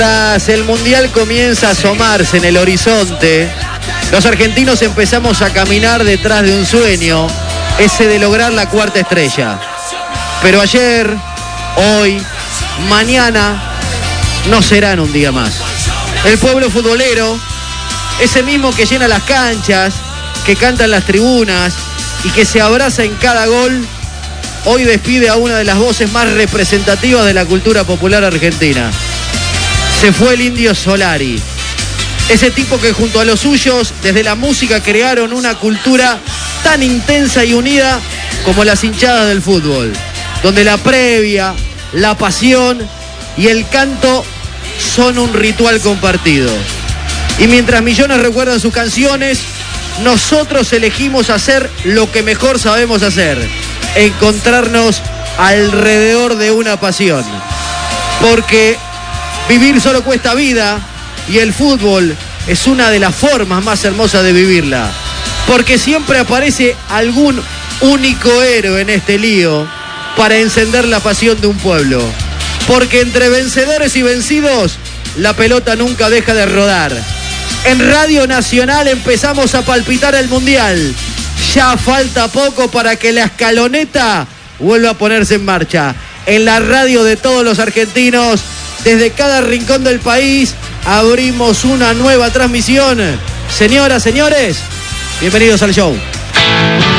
El Mundial comienza a asomarse en el horizonte. Los argentinos empezamos a caminar detrás de un sueño, ese de lograr la cuarta estrella. Pero ayer, hoy, mañana, no serán un día más. El pueblo futbolero, ese mismo que llena las canchas, que canta en las tribunas y que se abraza en cada gol, hoy despide a una de las voces más representativas de la cultura popular argentina. Se fue el Indio Solari, ese tipo que junto a los suyos desde la música crearon una cultura tan intensa y unida como las hinchadas del fútbol, donde la previa, la pasión y el canto son un ritual compartido. Y mientras millones recuerdan sus canciones, nosotros elegimos hacer lo que mejor sabemos hacer: encontrarnos alrededor de una pasión. Porque vivir solo cuesta vida y el fútbol es una de las formas más hermosas de vivirla. Porque siempre aparece algún único héroe en este lío para encender la pasión de un pueblo. Porque entre vencedores y vencidos, la pelota nunca deja de rodar. En Radio Nacional empezamos a palpitar el Mundial. Ya falta poco para que la escaloneta vuelva a ponerse en marcha. En la radio de todos los argentinos, desde cada rincón del país, abrimos una nueva transmisión. Señoras, señores, bienvenidos al show.